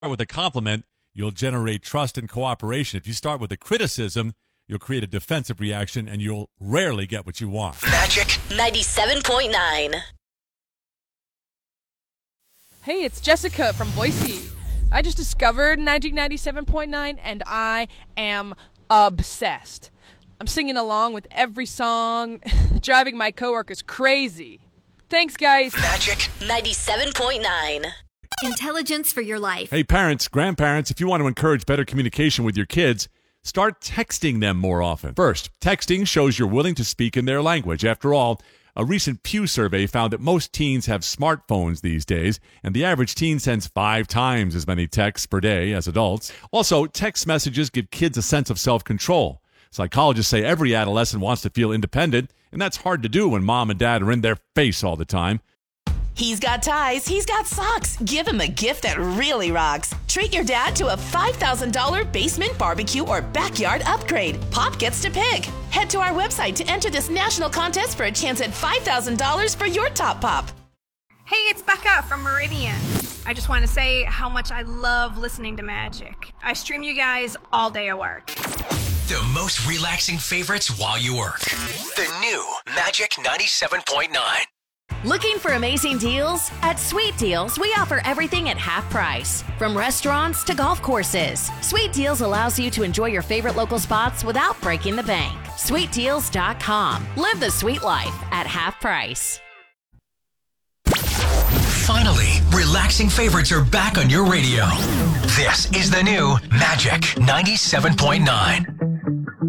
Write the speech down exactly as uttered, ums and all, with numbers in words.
with a compliment, you'll generate trust and cooperation. If you start with a criticism, you'll create a defensive reaction, and you'll rarely get what you want. Magic ninety-seven point nine. Hey, it's Jessica from Boise. I just discovered Magic ninety-seven point nine, and I am obsessed. I'm singing along with every song, driving my coworkers crazy. Thanks, guys. Magic ninety-seven point nine. Intelligence for your life. Hey, parents, grandparents, if you want to encourage better communication with your kids, start texting them more often. First, texting shows you're willing to speak in their language. After all, a recent Pew survey found that most teens have smartphones these days, and the average teen sends five times as many texts per day as adults. Also, text messages give kids a sense of self-control. Psychologists say every adolescent wants to feel independent, and that's hard to do when mom and dad are in their face all the time. He's got ties, he's got socks. Give him a gift that really rocks. Treat your dad to a five thousand dollars basement, barbecue, or backyard upgrade. Pop gets to pick. Head to our website to enter this national contest for a chance at five thousand dollars for your top pop. Hey, it's Becca from Meridian. I just want to say how much I love listening to Magic. I stream you guys all day at work. The most relaxing favorites while you work. The new Magic ninety-seven point nine. Looking for amazing deals? At Sweet Deals, we offer everything at half price. From restaurants to golf courses, Sweet Deals allows you to enjoy your favorite local spots without breaking the bank. sweet deals dot com. Live the sweet life at half price. Finally, relaxing favorites are back on your radio. This is the new Magic ninety-seven point nine.